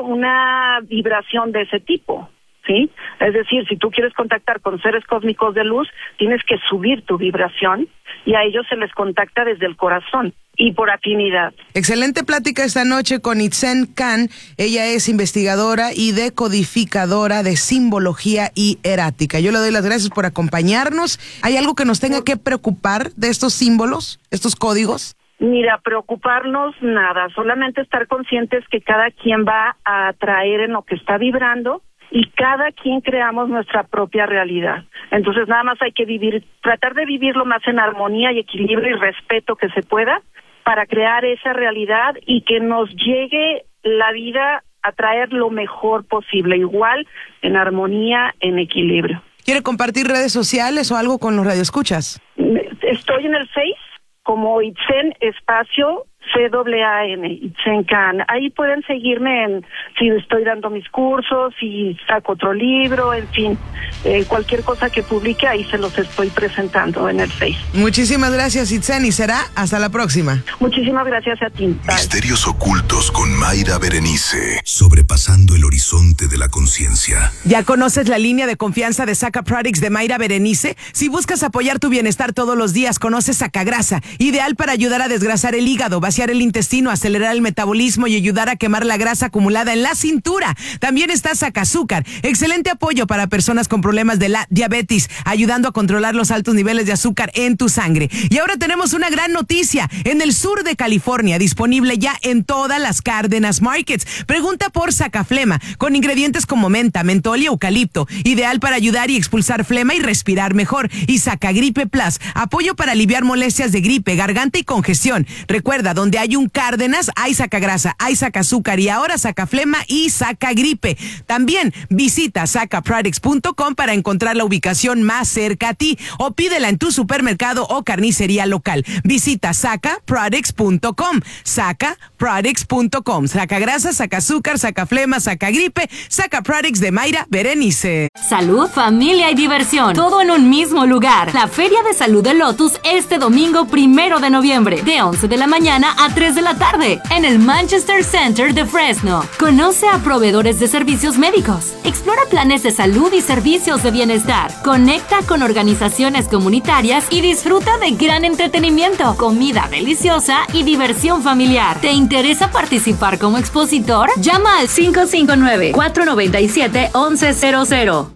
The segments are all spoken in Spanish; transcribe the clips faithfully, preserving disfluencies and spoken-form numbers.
una vibración de ese tipo, ¿sí? Es decir, si tú quieres contactar con seres cósmicos de luz, tienes que subir tu vibración y a ellos se les contacta desde el corazón y por afinidad. Excelente plática esta noche con Itzen Can. Ella es investigadora y decodificadora de simbología y erática. Yo le doy las gracias por acompañarnos. ¿Hay algo que nos tenga que preocupar de estos símbolos, estos códigos? Mira, preocuparnos nada, solamente estar conscientes que cada quien va a atraer en lo que está vibrando y cada quien creamos nuestra propia realidad. Entonces nada más hay que vivir, tratar de vivir lo más en armonía y equilibrio y respeto que se pueda para crear esa realidad y que nos llegue la vida a traer lo mejor posible, igual en armonía, en equilibrio. ¿Quiere compartir redes sociales o algo con los radioescuchas? Estoy en el Face como Itzen Espacio C A N, Itzen Can. Ahí pueden seguirme en si estoy dando mis cursos, si saco otro libro, en fin, eh, cualquier cosa que publique, ahí se los estoy presentando en el Face. Muchísimas gracias, Itzen, y será hasta la próxima. Muchísimas gracias a ti. Bye. Misterios ocultos con Mayra Berenice, sobrepasando el horizonte de la conciencia. ¿Ya conoces la línea de confianza de Saca Products de Mayra Berenice? Si buscas apoyar tu bienestar todos los días, conoce Sacagrasa, ideal para ayudar a desgrasar el hígado, vaciar el intestino, acelerar el metabolismo y ayudar a quemar la grasa acumulada en la cintura. También está Sacazúcar, excelente apoyo para personas con problemas de la diabetes, ayudando a controlar los altos niveles de azúcar en tu sangre. Y ahora tenemos una gran noticia, en el sur de California, disponible ya en todas las Cárdenas Markets. Pregunta por Sacaflema, con ingredientes como menta, mentol y eucalipto, ideal para ayudar y expulsar flema y respirar mejor. Y Sacagripe Plus, apoyo para aliviar molestias de gripe, garganta y congestión. Recuerda, donde hay un Cárdenas, hay Sacagrasa, hay Sacazúcar y ahora Sacaflema y Sacagripe. También visita saca products punto com para encontrar la ubicación más cerca a ti o pídela en tu supermercado o carnicería local. Visita saca products punto com, saca products punto com. Sacagrasa, Sacazúcar, Sacaflema, Sacagripe, Saca Products de Mayra Berenice. Salud, familia y diversión, todo en un mismo lugar. La Feria de Salud de Lotus este domingo primero de noviembre, de once de la mañana a tres de la tarde, en el Manchester Center de Fresno. Conoce a proveedores de servicios médicos, explora planes de salud y servicios de bienestar, conecta con organizaciones comunitarias y disfruta de gran entretenimiento, comida deliciosa y diversión familiar. ¿Te interesa participar como expositor? Llama al cinco cinco nueve, cuatro nueve siete, once cero cero.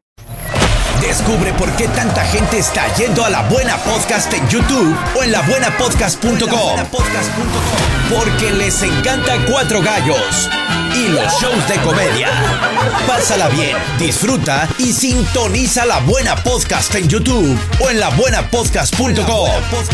Descubre por qué tanta gente está yendo a La Buena Podcast en YouTube o en la buena podcast punto com. Porque les encanta Cuatro Gallos y los shows de comedia. Pásala bien, disfruta y sintoniza La Buena Podcast en YouTube o en la buena podcast punto com.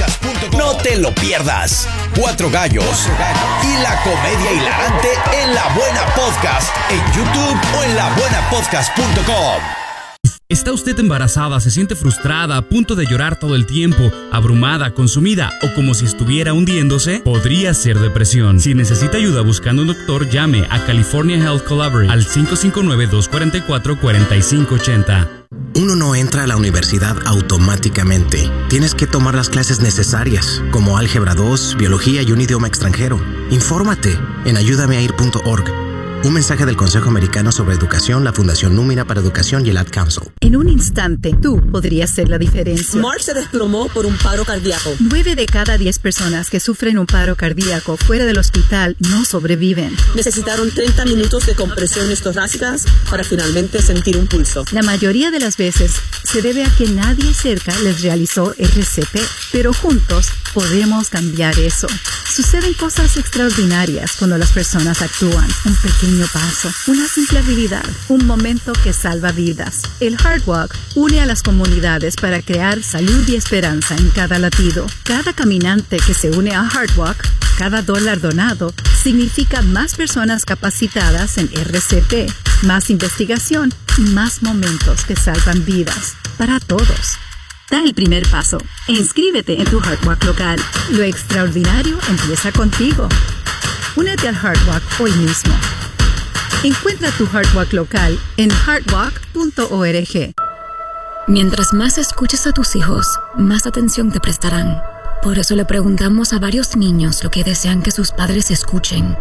No te lo pierdas. Cuatro Gallos y la comedia hilarante en La Buena Podcast en YouTube o en la buena podcast punto com. ¿Está usted embarazada, se siente frustrada, a punto de llorar todo el tiempo, abrumada, consumida o como si estuviera hundiéndose? Podría ser depresión. Si necesita ayuda buscando un doctor, llame a California Health Collaborate al cinco cinco nueve, dos cuatro cuatro, cuatro cinco ocho cero. Uno no entra a la universidad automáticamente. Tienes que tomar las clases necesarias, como álgebra dos, biología y un idioma extranjero. Infórmate en ayúdame a ir punto org. Un mensaje del Consejo Americano sobre Educación, la Fundación Númina para Educación y el Ad Council. En un instante, tú podrías ser la diferencia. Mark se desplomó por un paro cardíaco. Nueve de cada diez personas que sufren un paro cardíaco fuera del hospital no sobreviven. Necesitaron treinta minutos de compresiones torácicas para finalmente sentir un pulso. La mayoría de las veces se debe a que nadie cerca les realizó R C P, pero juntos podemos cambiar eso. Suceden cosas extraordinarias cuando las personas actúan. Un pequeño paso, una simple habilidad, un momento que salva vidas. El Heart Walk une a las comunidades para crear salud y esperanza en cada latido. Cada caminante que se une a Heart Walk, cada dólar donado, significa más personas capacitadas en R C P, más investigación y más momentos que salvan vidas. Para todos. Da el primer paso e inscríbete en tu Heart Walk local. Lo extraordinario empieza contigo. Únete al Heart Walk hoy mismo. Encuentra tu Heart Walk local en heart walk punto org. Mientras más escuches a tus hijos, más atención te prestarán. Por eso le preguntamos a varios niños lo que desean que sus padres escuchen.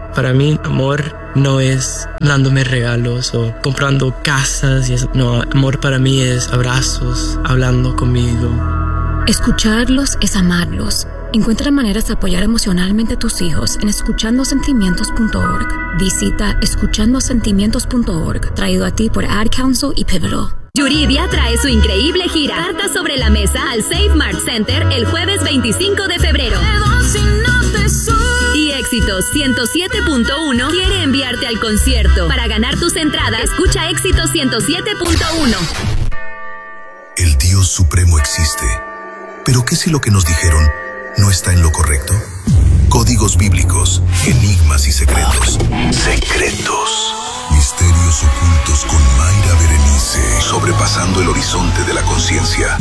Para mí, amor no es dándome regalos o comprando casas. Y eso. No, amor para mí es abrazos, hablando conmigo. Escucharlos es amarlos. Encuentra maneras de apoyar emocionalmente a tus hijos en escuchando sentimientos punto org. Visita escuchando sentimientos punto org, traído a ti por Ad Council y Pivotal. Yuridia trae su increíble gira Cartas sobre la Mesa al Safe Mart Center el jueves veinticinco de febrero. Y Éxitos ciento siete punto uno quiere enviarte al concierto. Para ganar tus entradas, escucha Éxitos ciento siete punto uno. El Dios Supremo existe. ¿Pero qué si lo que nos dijeron no está en lo correcto? Códigos bíblicos, enigmas y secretos. Secretos. Misterios ocultos con Mayra Berenice. Sobrepasando el horizonte de la conciencia.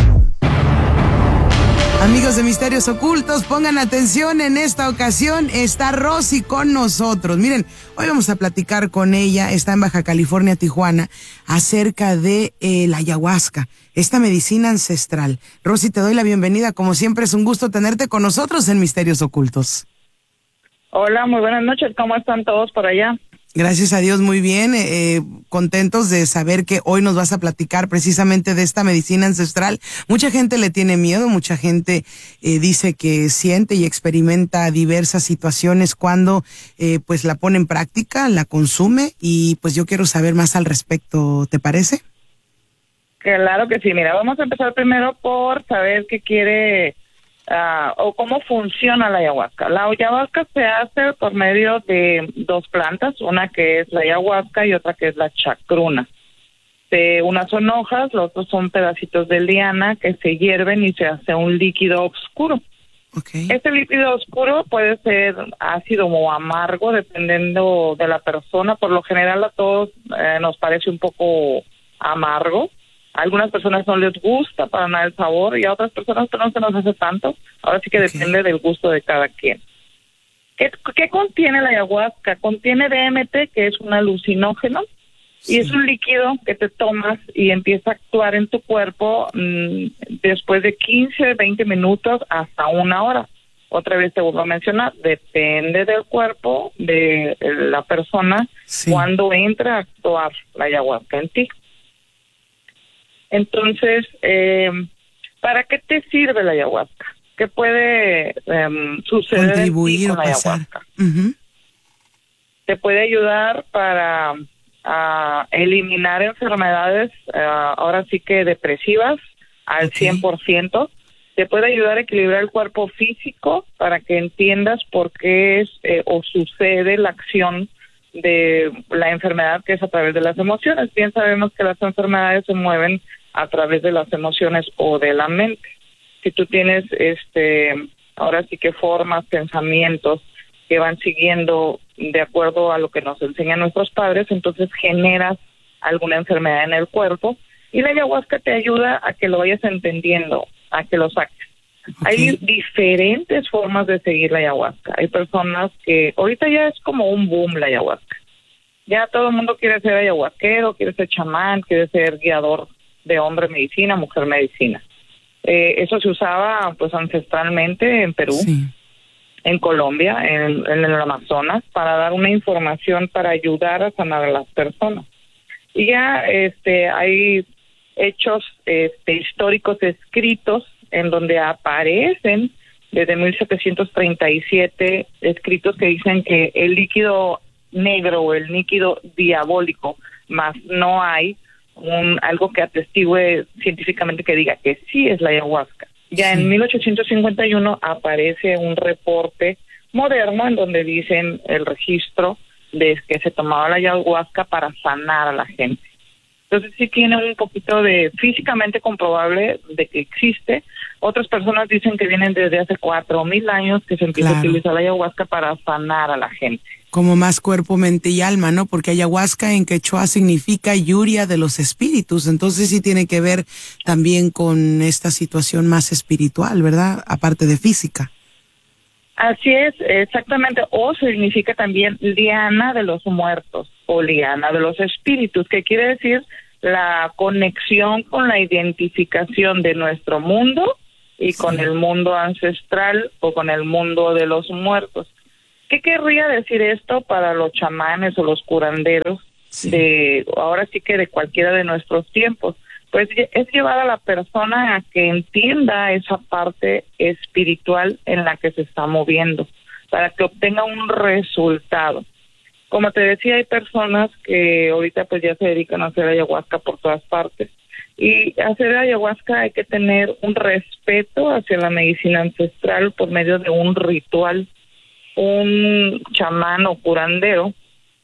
Amigos de Misterios Ocultos, pongan atención, en esta ocasión está Rosy con nosotros. Miren, hoy vamos a platicar con ella, está en Baja California, Tijuana, acerca de eh, la ayahuasca, esta medicina ancestral. Rosy, te doy la bienvenida, como siempre es un gusto tenerte con nosotros en Misterios Ocultos. Hola, muy buenas noches, ¿cómo están todos por allá? Gracias a Dios, muy bien, eh, contentos de saber que hoy nos vas a platicar precisamente de esta medicina ancestral. Mucha gente le tiene miedo, mucha gente eh, dice que siente y experimenta diversas situaciones cuando eh, pues la pone en práctica, la consume, y pues yo quiero saber más al respecto, ¿te parece? Claro que sí, mira, vamos a empezar primero por saber qué quiere... Uh, o cómo funciona la ayahuasca. La ayahuasca se hace por medio de dos plantas, una que es la ayahuasca y otra que es la chacruna. De unas son hojas, los otros son pedacitos de liana que se hierven y se hace un líquido oscuro. Okay. Este líquido oscuro puede ser ácido o amargo dependiendo de la persona. Por lo general a todos eh, nos parece un poco amargo. A algunas personas no les gusta para nada el sabor y a otras personas no se nos hace tanto. Ahora sí que okay. Depende del gusto de cada quien. ¿Qué, qué contiene la ayahuasca? Contiene D M T, que es un alucinógeno, sí. Y es un líquido que te tomas y empieza a actuar en tu cuerpo mmm, después de quince, veinte minutos hasta una hora. Otra vez te vuelvo a mencionar, depende del cuerpo de la persona sí. Cuando entra a actuar la ayahuasca en ti. Entonces, eh, ¿para qué te sirve la ayahuasca? ¿Qué puede um, suceder Contribuir en ti con la pasar. ayahuasca? Uh-huh. Te puede ayudar para uh, eliminar enfermedades, uh, ahora sí que depresivas, al okay. cien por ciento. Te puede ayudar a equilibrar el cuerpo físico para que entiendas por qué es eh, o sucede la acción de la enfermedad, que es a través de las emociones. Bien sabemos que las enfermedades se mueven a través de las emociones o de la mente. Si tú tienes, este, ahora sí que formas, pensamientos que van siguiendo de acuerdo a lo que nos enseñan nuestros padres, entonces generas alguna enfermedad en el cuerpo y la ayahuasca te ayuda a que lo vayas entendiendo, a que lo saques. Okay. Hay diferentes formas de seguir la ayahuasca. Hay personas que ahorita ya es como un boom la ayahuasca. Ya todo el mundo quiere ser ayahuasquero, quiere ser chamán, quiere ser guiador de hombre medicina, mujer medicina. Eh, eso se usaba pues ancestralmente en Perú, sí. En Colombia, en, en el Amazonas, para dar una información para ayudar a sanar a las personas. Y ya este hay hechos este, históricos escritos en donde aparecen desde mil setecientos treinta y siete escritos que dicen que el líquido negro o el líquido diabólico, más no hay un algo que atestigue científicamente que diga que sí es la ayahuasca. Ya sí. En mil ochocientos cincuenta y uno aparece un reporte moderno en donde dicen el registro de que se tomaba la ayahuasca para sanar a la gente. Entonces sí tiene un poquito de físicamente comprobable de que existe. Otras personas dicen que vienen desde hace cuatro mil años que se empieza claro. A utilizar la ayahuasca para sanar a la gente. Como más cuerpo, mente y alma, ¿no? Porque ayahuasca en quechua significa lluvia de los espíritus, entonces sí tiene que ver también con esta situación más espiritual, ¿verdad? Aparte de física. Así es, exactamente. O significa también liana de los muertos o liana de los espíritus, que quiere decir la conexión con la identificación de nuestro mundo y sí. Con el mundo ancestral o con el mundo de los muertos. ¿Qué querría decir esto para los chamanes o los curanderos sí. de ahora sí que de cualquiera de nuestros tiempos? Pues es llevar a la persona a que entienda esa parte espiritual en la que se está moviendo, para que obtenga un resultado. Como te decía, hay personas que ahorita pues ya se dedican a hacer ayahuasca por todas partes. Y hacer ayahuasca hay que tener un respeto hacia la medicina ancestral por medio de un ritual. Un chamán o curandero,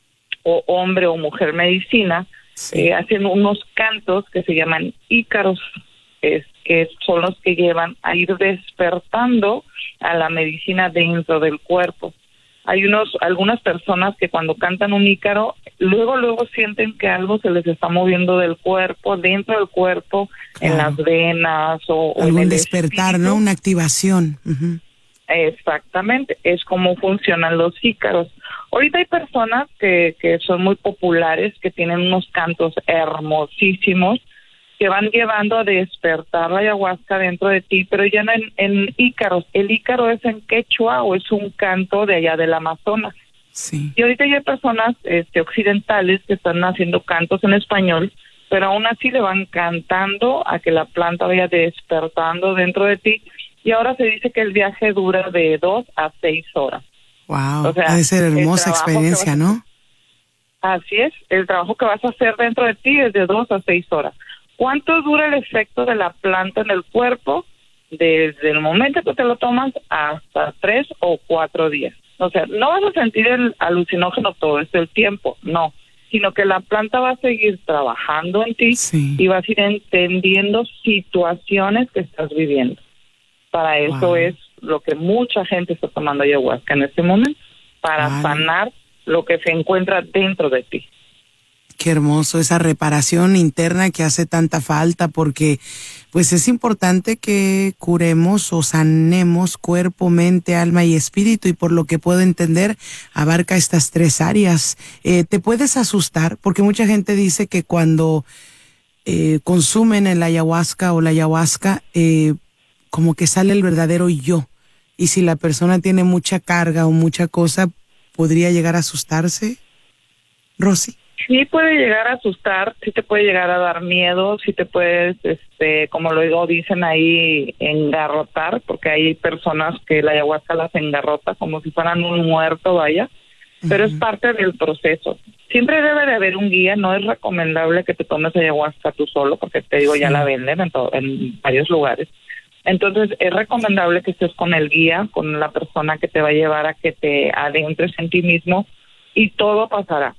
o hombre o mujer medicina, sí. eh, hacen unos cantos que se llaman ícaros, es, que son los que llevan a ir despertando a la medicina dentro del cuerpo. Hay unos, algunas personas que cuando cantan un ícaro, luego, luego sienten que algo se les está moviendo del cuerpo, dentro del cuerpo, claro. en las venas o, o algún en el despertar, espíritu. ¿no? Una activación. Uh-huh. Exactamente, es como funcionan los ícaros. Ahorita hay personas que, que son muy populares, que tienen unos cantos hermosísimos, que van llevando a despertar la ayahuasca dentro de ti, pero ya no en, en ícaros. El ícaro es en quechua o es un canto de allá del Amazonas. Sí. Y ahorita ya hay personas este, occidentales que están haciendo cantos en español, pero aún así le van cantando a que la planta vaya despertando dentro de ti. Y ahora se dice que el viaje dura de dos a seis horas. Wow, o sea, debe ser hermosa experiencia, ¿no? A, así es, el trabajo que vas a hacer dentro de ti es de dos a seis horas. ¿Cuánto dura el efecto de la planta en el cuerpo? Desde el momento que te lo tomas hasta tres o cuatro días. O sea, no vas a sentir el alucinógeno todo este el tiempo, no, sino que la planta va a seguir trabajando en ti sí. y vas a ir entendiendo situaciones que estás viviendo. Para eso wow. es lo que mucha gente está tomando ayahuasca en este momento, para wow. sanar lo que se encuentra dentro de ti. Qué hermoso, esa reparación interna que hace tanta falta, porque pues es importante que curemos o sanemos cuerpo, mente, alma y espíritu, y por lo que puedo entender abarca estas tres áreas. Eh, te puedes asustar porque mucha gente dice que cuando eh, consumen el ayahuasca o la ayahuasca eh, como que sale el verdadero yo, y si la persona tiene mucha carga o mucha cosa, ¿podría llegar a asustarse, Rosy? Sí puede llegar a asustar, sí te puede llegar a dar miedo, sí te puedes, este, como luego dicen ahí, engarrotar, porque hay personas que la ayahuasca las engarrota como si fueran un muerto, vaya, uh-huh. pero es parte del proceso. Siempre debe de haber un guía, no es recomendable que te tomes ayahuasca tú solo, porque te digo, sí. ya la venden en, to- en varios lugares. Entonces es recomendable que estés con el guía, con la persona que te va a llevar a que te adentres en ti mismo, y todo pasará.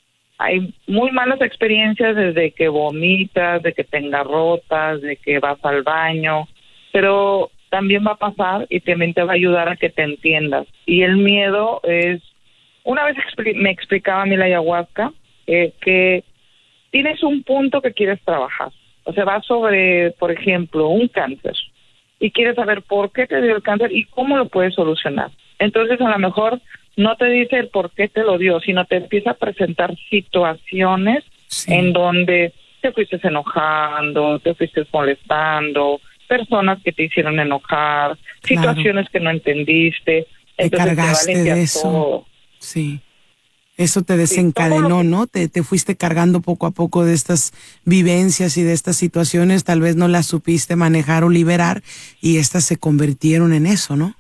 Hay muy malas experiencias desde que vomitas, de que te engarrotas, de que vas al baño, pero también va a pasar y también te va a ayudar a que te entiendas. Y el miedo es, una vez expli- me explicaba a mí la ayahuasca, eh, que tienes un punto que quieres trabajar. O sea, va sobre, por ejemplo, un cáncer, y quieres saber por qué te dio el cáncer y cómo lo puedes solucionar. Entonces, a lo mejor no te dice el por qué te lo dio, sino te empieza a presentar situaciones sí. en donde te fuiste enojando, te fuiste molestando, personas que te hicieron enojar, claro. situaciones que no entendiste. Te entonces cargaste te va a de eso. Todo. Sí. Eso te desencadenó, sí, ¿no? Te, te fuiste cargando poco a poco de estas vivencias y de estas situaciones, tal vez no las supiste manejar o liberar, y estas se convirtieron en eso, ¿no?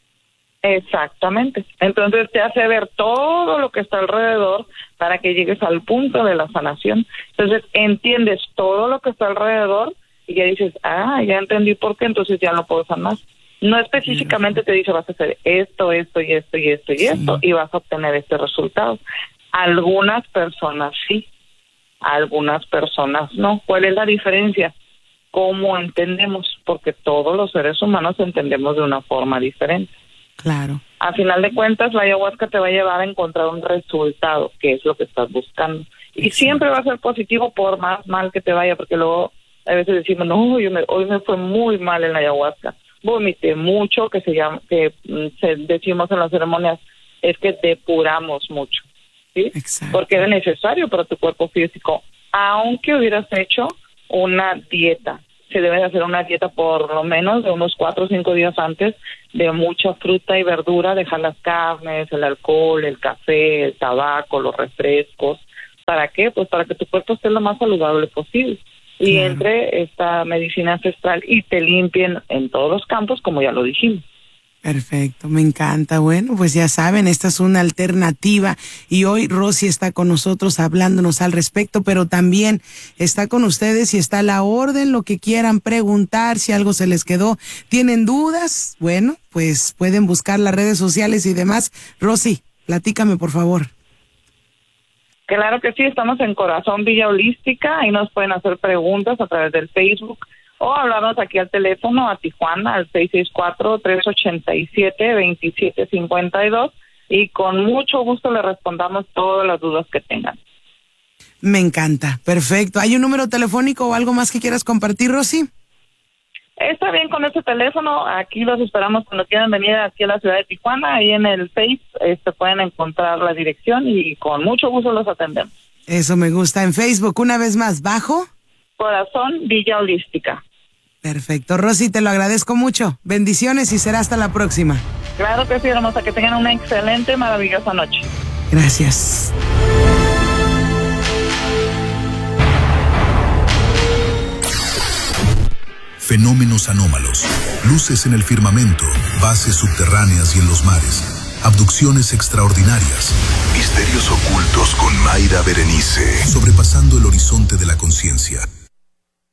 Exactamente. Entonces te hace ver todo lo que está alrededor para que llegues al punto de la sanación. Entonces entiendes todo lo que está alrededor y ya dices, ah, ya entendí por qué, entonces ya lo puedo sanar. No específicamente te dice vas a hacer esto, esto y esto y esto y sí. esto y vas a obtener este resultado. Algunas personas sí, algunas personas no. ¿Cuál es la diferencia? ¿Cómo entendemos? Porque todos los seres humanos entendemos de una forma diferente. Claro. A final de cuentas, la ayahuasca te va a llevar a encontrar un resultado, que es lo que estás buscando. Y sí. siempre va a ser positivo por más mal que te vaya, porque luego a veces decimos, no, yo me, hoy me fue muy mal en la ayahuasca. Vomité mucho, que se llama, que se, decimos en las ceremonias, es que depuramos mucho, ¿sí? Exacto. Porque era necesario para tu cuerpo físico, aunque hubieras hecho una dieta se debe de hacer una dieta por lo menos de unos cuatro o cinco días antes, de mucha fruta y verdura, dejar las carnes, el alcohol, el café, el tabaco, los refrescos. ¿Para qué? Pues para que tu cuerpo esté lo más saludable posible. Y claro, entre esta medicina ancestral y te limpien en todos los campos, como ya lo dijimos. Perfecto, me encanta. Bueno, pues ya saben, esta es una alternativa y hoy Rosy está con nosotros hablándonos al respecto, pero también está con ustedes y está a la orden, lo que quieran preguntar, si algo se les quedó, tienen dudas, bueno, pues pueden buscar las redes sociales y demás. Rosy, platícame por favor. Claro que sí, estamos en Corazón Villa Holística, ahí nos pueden hacer preguntas a través del Facebook o hablarnos aquí al teléfono a Tijuana al seis seis cuatro, tres ocho siete, dos siete cinco dos y con mucho gusto le respondamos todas las dudas que tengan. Me encanta, perfecto. ¿Hay un número telefónico o algo más que quieras compartir, Rosy? Está bien con ese teléfono, aquí los esperamos cuando quieran venir aquí a la ciudad de Tijuana, ahí en el Face este, pueden encontrar la dirección y con mucho gusto los atendemos. Eso me gusta. En Facebook, una vez más, ¿bajo? Corazón Villa Holística. Perfecto, Rosy, te lo agradezco mucho. Bendiciones y será hasta la próxima. Claro que sí, hermosa, que tengan una excelente, maravillosa noche. Gracias. Fenómenos anómalos, luces en el firmamento, bases subterráneas y en los mares, abducciones extraordinarias, misterios ocultos con Mayra Berenice, sobrepasando el horizonte de la conciencia.